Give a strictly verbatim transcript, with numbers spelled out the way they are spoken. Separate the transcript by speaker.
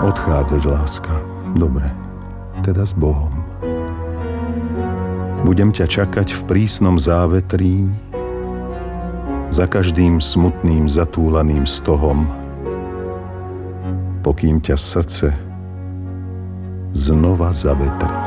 Speaker 1: Odchádzať, láska. Dobre, teda s Bohom. Budem ťa čakať v prísnom závetrí, za každým smutným zatúlaným stohom, pokým ťa srdce znova zavetrí.